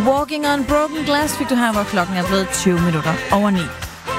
Walking on Broken Glass fik du her, hvor klokken er blevet 20 minutter over 9.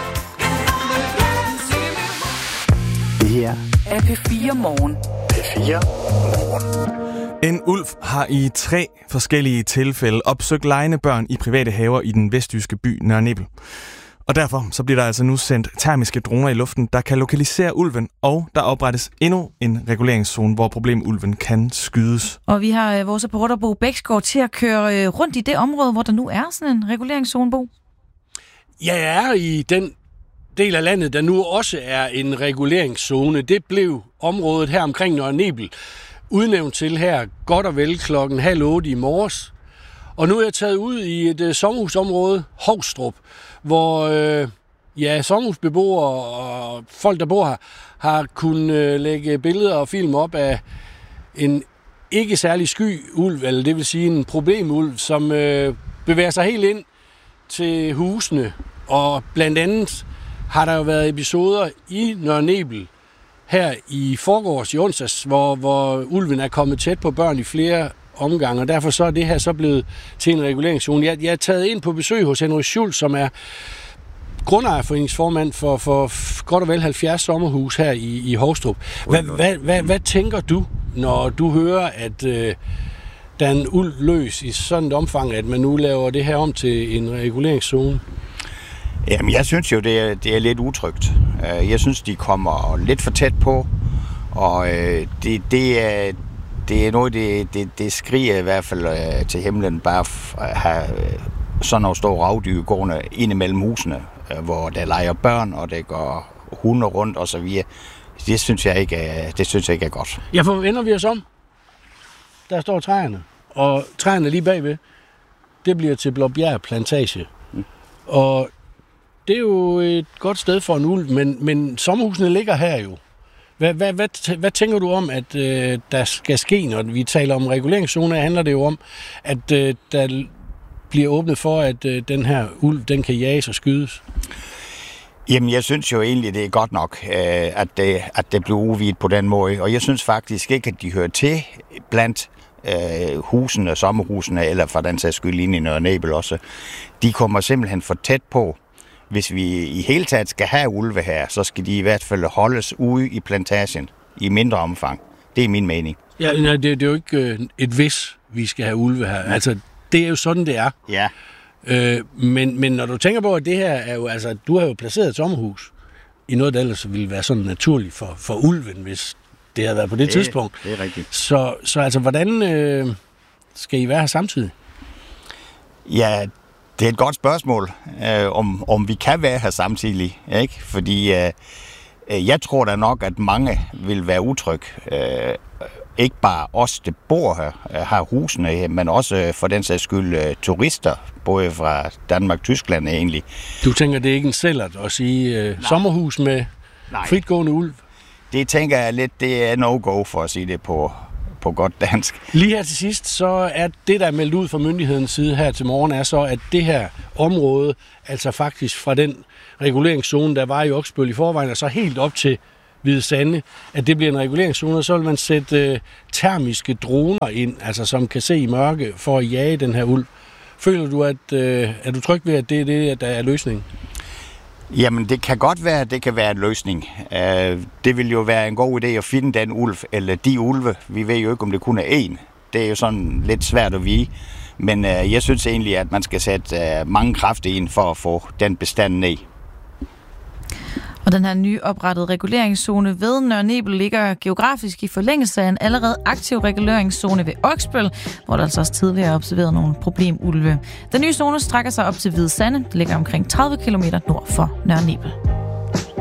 Det her er P4 Morgen. P4 Morgen. En ulv har i 3 forskellige tilfælde opsøgt legende børn i private haver i den vestjyske by Nørre Nebel. Og derfor så bliver der altså nu sendt termiske droner i luften, der kan lokalisere ulven, og der oprettes endnu en reguleringszone, hvor problemulven kan skydes. Og vi har vores reporter Bo Bæksgaard til at køre rundt i det område, hvor der nu er sådan en reguleringszone, Bo. Ja, jeg er i den del af landet, der nu også er en reguleringszone. Det blev området her omkring Nørre Nebel udnævnt til her godt og vel 7:30 i morges. Og nu er jeg taget ud i et sommerhusområde, Hovstrup, hvor sommerhusbeboere og folk, der bor her, har kunnet lægge billeder og film op af en ikke særlig sky ulv, eller det vil sige en problemulv, som bevæger sig helt ind til husene. Og blandt andet har der jo været episoder i Nørre Nebel her i forgårs i onsdags, hvor ulven er kommet tæt på børn i flere omgange, og derfor så er det her så blevet til en reguleringszone. Jeg er taget ind på besøg hos Henrik Schultz, som er grundejerforeningsformand for godt og vel 70 sommerhus her i Hovstrup. Hvad tænker du, når du hører, at der er en ulv løs i sådan et omfang, at man nu laver det her om til en reguleringszone? Jamen, jeg synes jo, det er lidt utrygt. Jeg synes, de kommer lidt for tæt på, og det er noget, det skriger i hvert fald til himlen, bare at have sådan nogle store ravdyr gående ind imellem husene, hvor der leger børn, og der går hunde rundt og så videre. Det synes jeg ikke er godt. Ja, for vender vi os om. Der står træerne, og træerne lige bagved, det bliver til Blåbjerg Plantage. Og det er jo et godt sted for en ulv, men sommerhusene ligger her jo. Hvad tænker du om, at der skal ske, når vi taler om reguleringszoner? Handler det jo om, at der bliver åbnet for, at den her ulv, den kan jages og skydes? Jamen, jeg synes jo egentlig, det er godt nok, at det bliver udvidet på den måde. Og jeg synes faktisk ikke, at de hører til blandt husene, sommerhusene, eller for den sags skyld inde i Nørre Nebel også. De kommer simpelthen for tæt på. Hvis vi i hele taget skal have ulve her, så skal de i hvert fald holdes ude i plantagen i mindre omfang. Det er min mening. Ja, nej, det er jo ikke et hvis, vi skal have ulve her. Altså, det er jo sådan, det er. Ja. Men når du tænker på, at det her er jo, altså, du har jo placeret et sommerhus i noget, der ellers ville være sådan naturligt for ulven, hvis det havde været på det tidspunkt. Det er rigtigt. Så altså, hvordan skal I være her samtidig? Ja, det er et godt spørgsmål, om vi kan være her samtidig, ikke? Fordi jeg tror da nok, at mange vil være utrygge. Ikke bare os, der bor her, har husene her, men også for den sags skyld turister, både fra Danmark og Tyskland egentlig. Du tænker, det er ikke en sællert at sige sommerhus med fritgående ulv? Det tænker jeg lidt, det er no-go for at sige det på godt dansk. Lige her til sidst, så er det, der er meldt ud fra myndighedens side her til morgen, er så, at det her område, altså faktisk fra den reguleringszone, der var i Oksbøl i forvejen, og så helt op til Hvide Sande, at det bliver en reguleringszone, og så vil man sætte termiske droner ind, altså som kan se i mørke for at jage den her ulv. Føler du, at er du tryg ved, at det er det, der er løsningen? Jamen, det kan godt være, at det kan være en løsning. Det vil jo være en god idé at finde den ulv, eller de ulve. Vi ved jo ikke, om det kun er én. Det er jo sådan lidt svært at vide. Men jeg synes egentlig, at man skal sætte mange kræfter ind for at få den bestand ned. Og den her nyoprettede reguleringszone ved Nørre Nebel ligger geografisk i forlængelse af en allerede aktiv reguleringszone ved Oksbøl, hvor der altså også tidligere er observeret nogle problemulve. Den nye zone strækker sig op til Hvide Sande, der ligger omkring 30 km nord for Nørre Nebel.